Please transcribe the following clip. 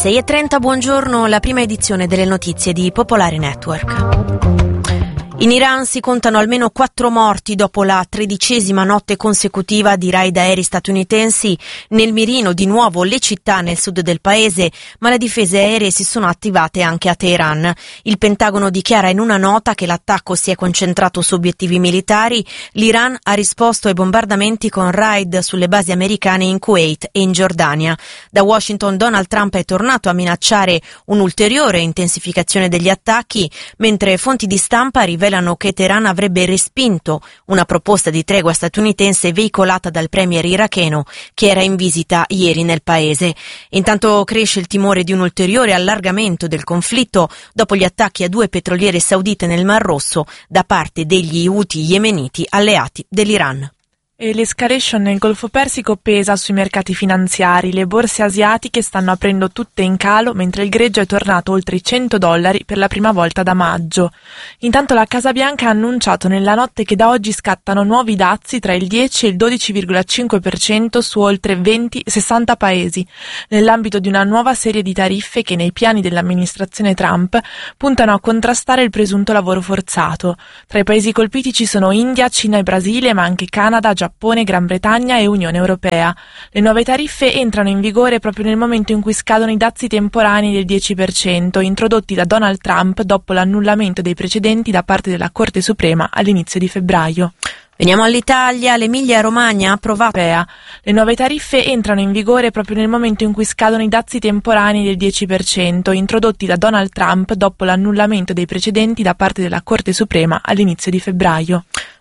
6:30, buongiorno, la prima edizione delle notizie di Popolare Network. In Iran si contano almeno 4 morti dopo la 13ª notte consecutiva di raid aerei statunitensi nel mirino, di nuovo le città nel sud del paese, ma le difese aeree si sono attivate anche a Teheran. Il Pentagono dichiara in una nota che l'attacco si è concentrato su obiettivi militari. L'Iran ha risposto ai bombardamenti con raid sulle basi americane in Kuwait e in Giordania. Da Washington Donald Trump è tornato a minacciare un'ulteriore intensificazione degli attacchi, mentre fonti di stampa rivelano che Teheran avrebbe respinto una proposta di tregua statunitense veicolata dal premier iracheno che era in visita ieri nel paese. Intanto cresce il timore di un ulteriore allargamento del conflitto dopo gli attacchi a 2 petroliere saudite nel Mar Rosso da parte degli Houthi yemeniti alleati dell'Iran. E l'escalation nel Golfo Persico pesa sui mercati finanziari. Le borse asiatiche stanno aprendo tutte in calo, mentre il greggio è tornato oltre i $100 per la prima volta da maggio. Intanto la Casa Bianca ha annunciato nella notte che da oggi scattano nuovi dazi tra il 10 e il 12,5% su oltre 60 paesi, nell'ambito di una nuova serie di tariffe che nei piani dell'amministrazione Trump puntano a contrastare il presunto lavoro forzato. Tra i paesi colpiti ci sono India, Cina e Brasile, ma anche Canada, Giappone, Gran Bretagna e Unione Europea. Le nuove tariffe entrano in vigore proprio nel momento in cui scadono i dazi temporanei del 10%, introdotti da Donald Trump dopo l'annullamento dei precedenti da parte della Corte Suprema all'inizio di febbraio. Veniamo all'Italia, l'Emilia-Romagna ha approvato. Le nuove tariffe entrano in vigore proprio nel momento in cui scadono i dazi temporanei del 10%, introdotti da Donald Trump dopo l'annullamento dei precedenti da parte della Corte Suprema all'inizio di febbraio.